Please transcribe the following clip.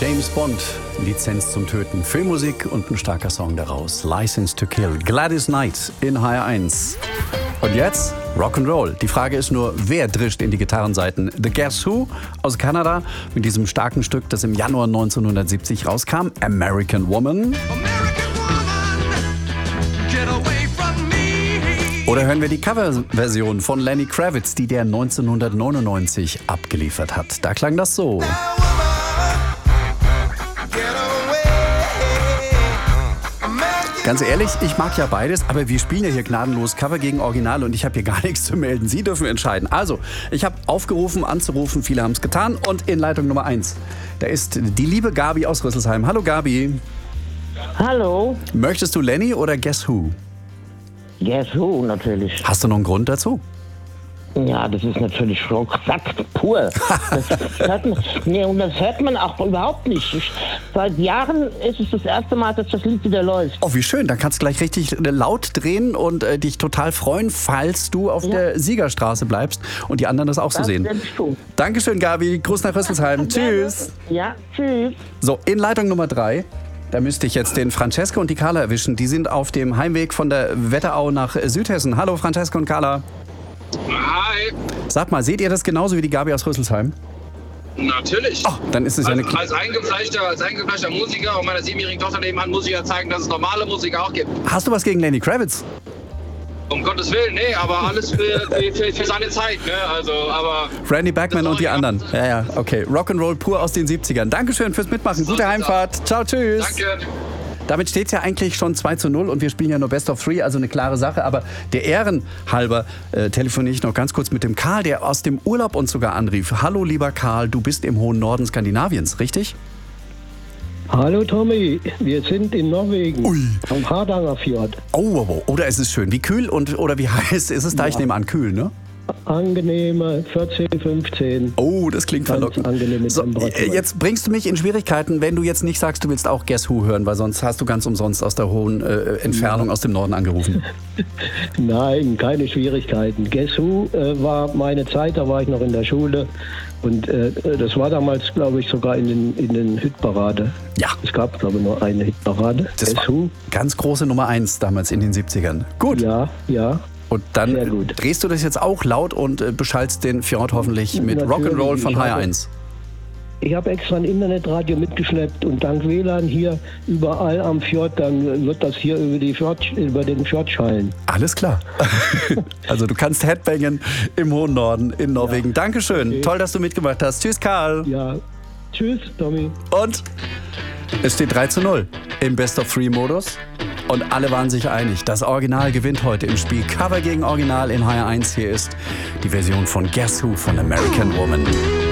James Bond, Lizenz zum Töten, Filmmusik und ein starker Song daraus. License to Kill, Gladys Knight in HR1. Und jetzt Rock'n'Roll. Die Frage ist nur, wer drischt in die Gitarrenseiten? The Guess Who aus Kanada mit diesem starken Stück, das im Januar 1970 rauskam, American Woman. Oder hören wir die Coverversion von Lenny Kravitz, die der 1999 abgeliefert hat. Da klang das so. Ganz ehrlich, ich mag ja beides, aber wir spielen ja hier gnadenlos Cover gegen Original und ich habe hier gar nichts zu melden. Sie dürfen entscheiden. Also, ich habe aufgerufen, anzurufen, viele haben es getan und in Leitung Nummer 1, da ist die liebe Gabi aus Rüsselsheim. Hallo Gabi. Hallo. Möchtest du Lenny oder Guess Who? Guess Who, natürlich. Hast du noch einen Grund dazu? Ja, das ist natürlich Rocksack pur. Und das hört man auch überhaupt nicht. Seit Jahren ist es das erste Mal, dass das Lied wieder läuft. Oh, wie schön. Dann kannst du gleich richtig laut drehen und dich total freuen, falls du auf der Siegerstraße bleibst und die anderen das auch so sehen. Dankeschön, Gabi. Gruß nach Rüsselsheim. Tschüss. Ja, tschüss. So, in Leitung Nummer 3. Da müsste ich jetzt den Francesco und die Carla erwischen. Die sind auf dem Heimweg von der Wetterau nach Südhessen. Hallo Francesco und Carla. Hi. Sag mal, seht ihr das genauso wie die Gabi aus Rüsselsheim? Natürlich. Oh, dann ist es ja eine... Als eingefleischter Musiker und meiner 7-jährigen Tochter nebenan muss ich ja zeigen, dass es normale Musik auch gibt. Hast du was gegen Lenny Kravitz? Um Gottes Willen, nee, aber alles für seine Zeit, ne? Also, aber... Randy Bachman und die anderen. Ja, okay. Rock'n'Roll pur aus den 70ern. Dankeschön fürs Mitmachen. Gute Heimfahrt. Ciao, tschüss. Danke. Damit steht es ja eigentlich schon 2:0 und wir spielen ja nur Best of 3, also eine klare Sache. Aber der Ehren halber telefoniere ich noch ganz kurz mit dem Karl, der aus dem Urlaub uns sogar anrief. Hallo lieber Karl, du bist im hohen Norden Skandinaviens, richtig? Hallo Tommy, wir sind in Norwegen, am Hardangerfjord. Oh, da ist es schön. Wie kühl oder wie heiß ist es da? Ja. Ich nehme an, kühl, ne? Angenehme 14, 15. Oh, das klingt verlockend. So, jetzt bringst du mich in Schwierigkeiten, wenn du jetzt nicht sagst, du willst auch Guess Who hören, weil sonst hast du ganz umsonst aus der hohen Entfernung aus dem Norden angerufen. Nein, keine Schwierigkeiten. Guess Who war meine Zeit, da war ich noch in der Schule. Und das war damals, glaube ich, sogar in den Hitparade. Ja. Es gab, glaube ich, nur eine Hitparade. Das war ganz große Nummer 1 damals in den 70ern. Gut. Ja. Und dann drehst du das jetzt auch laut und beschallst den Fjord hoffentlich mit Rock'n'Roll von HR1. Ich habe extra ein Internetradio mitgeschleppt und dank WLAN hier überall am Fjord, dann wird das hier über den Fjord schallen. Alles klar. Also du kannst Headbangen im hohen Norden in Norwegen. Ja. Dankeschön. Okay. Toll, dass du mitgemacht hast. Tschüss, Karl. Ja. Tschüss, Tommy. Und es steht 3:0 im Best-of-3-Modus. Und alle waren sich einig, das Original gewinnt heute im Spiel. Cover gegen Original in HR1. Hier ist die Version von Guess Who von American Woman.